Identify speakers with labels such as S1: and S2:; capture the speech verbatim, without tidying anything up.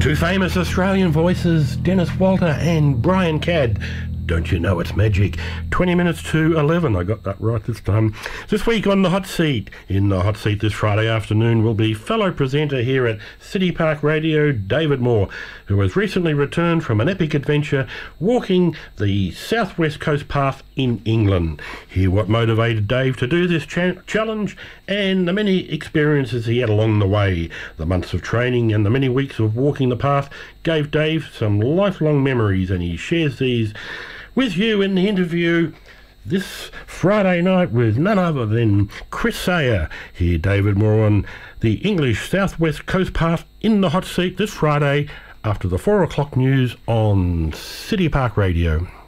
S1: Two famous Australian voices, Dennis Walter and Brian Cadd. Don't you know it's magic? twenty minutes to eleven, I got that right this time. This week on The Hot Seat. In The Hot Seat this Friday afternoon will be fellow presenter here at City Park Radio, David Moore, who has recently returned from an epic adventure walking the South West Coast Path in England. Hear what motivated Dave to do this cha- challenge and the many experiences he had along the way. The months of training and the many weeks of walking the path gave Dave some lifelong memories, and he shares these with you in the interview this Friday night with none other than Chris Sayer. Here, David Moore on the English South West Coast Path in The Hot Seat this Friday after the four o'clock news on City Park Radio.